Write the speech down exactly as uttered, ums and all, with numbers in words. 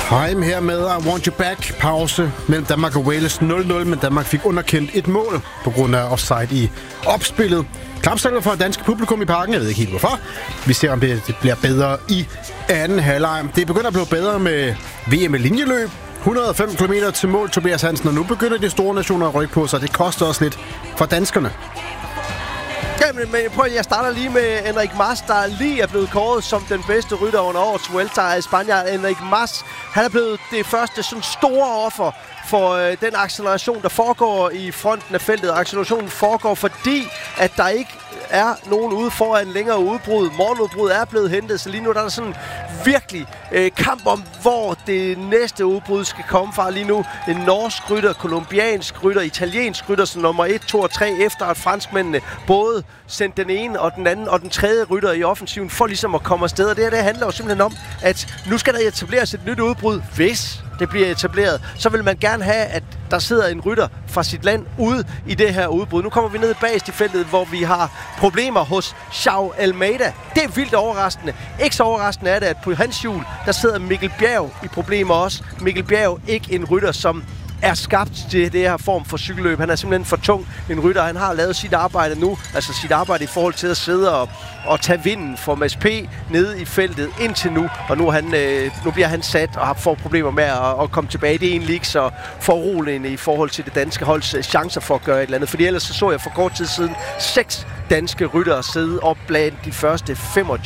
Time her med I Want You Back. Pause mellem Danmark og Wales nul nul, men Danmark fik underkendt et mål på grund af offside i opspillet. Klapsalver for dansk publikum i parken. Jeg ved ikke helt hvorfor. Vi ser, om det bliver bedre i anden halvleg. Det begynder at blive bedre med V M i linjeløb. et hundrede og fem kilometer til mål, Tobias Hansen, og nu begynder de store nationer at rykke på, så det koster også lidt for danskerne. Jamen, men prøv, jeg starter lige med Enric Mas, der lige er blevet kåret som den bedste rytter under årets Vuelta i Spanien. Enric Mas, han er blevet det første sådan store offer for øh, den acceleration, der foregår i fronten af feltet. Accelerationen foregår, fordi at der ikke er nogen ude foran længere udbrud. Morgenudbrud er blevet hentet, så lige nu der er der sådan virkelig øh, kamp om, hvor det næste udbrud skal komme fra. Lige nu en norsk rytter, kolumbiansk rytter, italiensk rytter som nummer et, to og tre, efter at franskmændene både sendte den ene og den anden og den tredje rytter i offensiven for ligesom at komme afsted. Og det her det handler jo simpelthen om, at nu skal der etableres et nyt udbrud, hvis det bliver etableret, så vil man gerne have, at der sidder en rytter fra sit land ude i det her udbrud. Nu kommer vi ned bagest i feltet, hvor vi har problemer hos Joao Almeida. Det er vildt overraskende. Ikke så overraskende er det, at på hans hjul, der sidder Mikkel Bjerg i problemer også. Mikkel Bjerg, ikke en rytter, som er skabt til det her form for cykelløb. Han er simpelthen for tung en rytter. Han har lavet sit arbejde nu, altså sit arbejde i forhold til at sidde og, og tage vinden for M S P nede i feltet indtil nu. Og nu, han, øh, nu bliver han sat og har fået problemer med at, at komme tilbage. Det er egentlig ikke så foruroligende i forhold til det danske holds chancer for at gøre et eller andet. Fordi ellers så, så jeg for kort tid siden seks danske ryttere sidde op blandt de første femogtyve